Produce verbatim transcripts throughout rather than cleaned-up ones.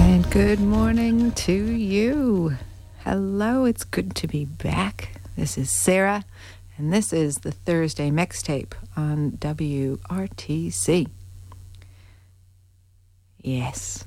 And good morning to you. Hello, it's good to be back. This is Sarah, and this is the Thursday mixtape on W R T C. Yes.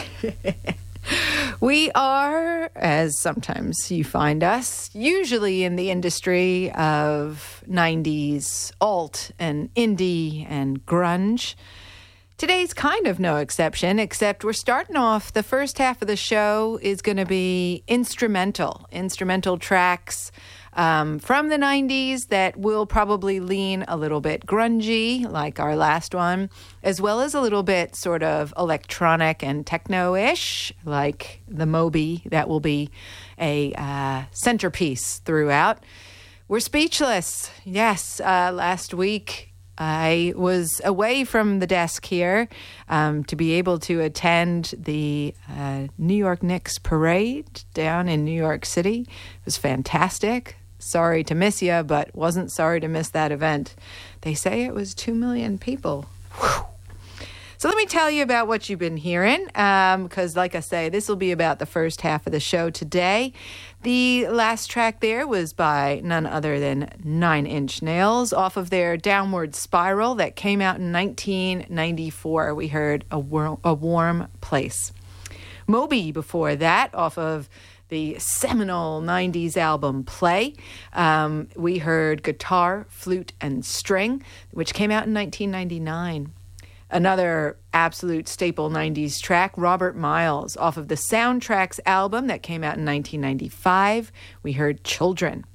We are, as sometimes you find us, usually in the industry of nineties alt and indie and grunge. Today's kind of no exception, except we're starting off, the first half of the show is going to be instrumental, instrumental tracks um, from the nineties that will probably lean a little bit grungy, like our last one, as well as a little bit sort of electronic and techno-ish, like the Moby. That will be a uh, centerpiece throughout. We're speechless. Yes, uh, last week I was away from the desk here um, to be able to attend the uh, New York Knicks parade down in New York City. It was fantastic. Sorry to miss you, but wasn't sorry to miss that event. They say it was two million people. Whew. So let me tell you about what you've been hearing, because um, like I say, this will be about the first half of the show today. The last track there was by none other than Nine Inch Nails off of their Downward Spiral that came out in nineteen ninety-four. We heard A, Wor- a Warm Place. Moby before that off of the seminal nineties album Play. Um, we heard Guitar, Flute, and String, which came out in nineteen ninety-nine. Another absolute staple nineties track, Robert Miles, off of the Soundtracks album that came out in nineteen ninety-five. We heard Children.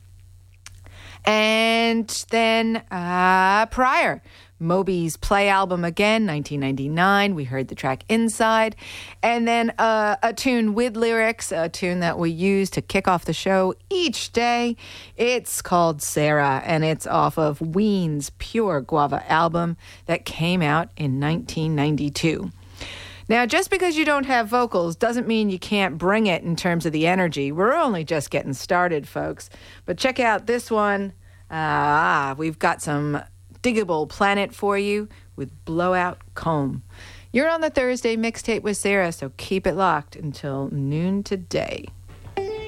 And then uh, prior, Moby's Play album again, nineteen ninety-nine. We heard the track Inside. And then uh, a tune with lyrics, a tune that we use to kick off the show each day. It's called Sarah, and it's off of Ween's Pure Guava album that came out in nineteen ninety-two. Now, just because you don't have vocals doesn't mean you can't bring it in terms of the energy. We're only just getting started, folks. But check out this one. Ah, we've got some Diggable Planet for you with Blowout Comb. You're on the Thursday mixtape with Sarah, so keep it locked until noon today.